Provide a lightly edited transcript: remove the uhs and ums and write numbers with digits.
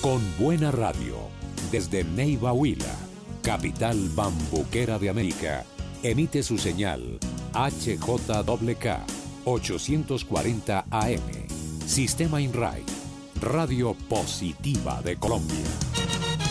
Con buena radio, desde Neiva Huila, capital bambuquera de América, emite su señal HJKK 840 AM, Sistema INRAI, Radio Positiva de Colombia.